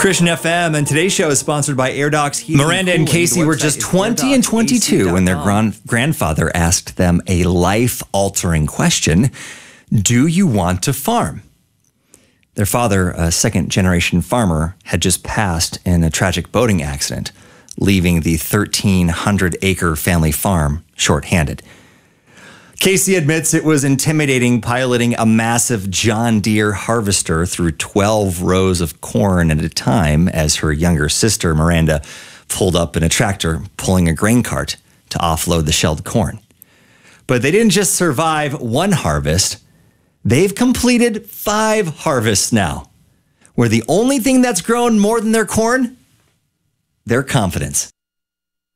Christian FM, and today's show is sponsored by AirDocs Heating. Miranda and Casey were just 20 and 22 when their grandfather asked them a life-altering question: do you want to farm? Their father, a second-generation farmer, had just passed in a tragic boating accident, leaving the 1,300-acre family farm short-handed. Casey admits it was intimidating piloting a massive John Deere harvester through 12 rows of corn at a time as her younger sister, Miranda, pulled up in a tractor pulling a grain cart to offload the shelled corn. But they didn't just survive one harvest. They've completed 5 harvests now, where the only thing that's grown more than their corn, their confidence.